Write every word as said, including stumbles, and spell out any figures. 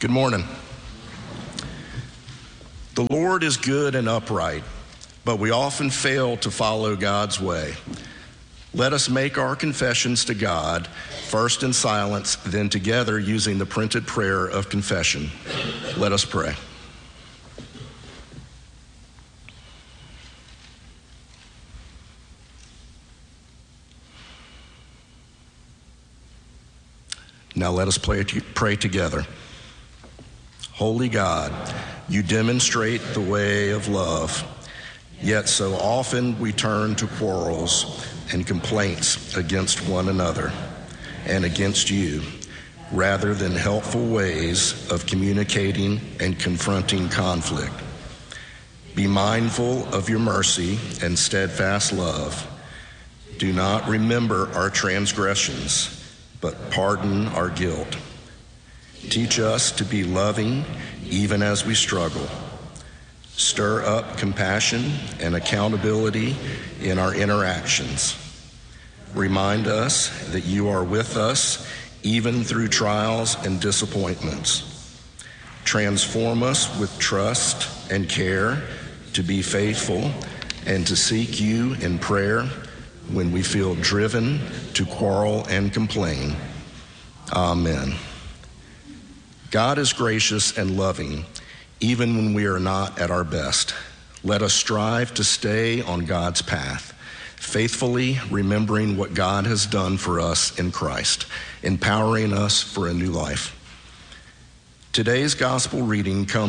Good morning. The Lord is good and upright, but we often fail to follow God's way. Let us make our confessions to God, first in silence, then together using the printed prayer of confession. Let us pray. Now let us pray, pray together. Holy God, you demonstrate the way of love, yet so often we turn to quarrels and complaints against one another and against you, rather than helpful ways of communicating and confronting conflict. Be mindful of your mercy and steadfast love. Do not remember our transgressions, but pardon our guilt. Teach us to be loving even as we struggle. Stir up compassion and accountability in our interactions. Remind us that you are with us even through trials and disappointments. Transform us with trust and care to be faithful and to seek you in prayer when we feel driven to quarrel and complain. Amen. God is gracious and loving, even when we are not at our best. Let us strive to stay on God's path, faithfully remembering what God has done for us in Christ, empowering us for a new life. Today's gospel reading comes